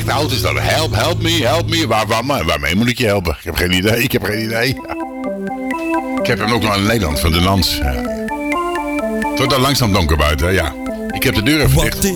echt oud is dat. Help me. Waarmee moet ik je helpen? Ik heb geen idee. Ik heb hem ook nog in Nederland, van de Nans. Ja. Het wordt al langzaam donker buiten, ja. Ik heb de deur even dicht.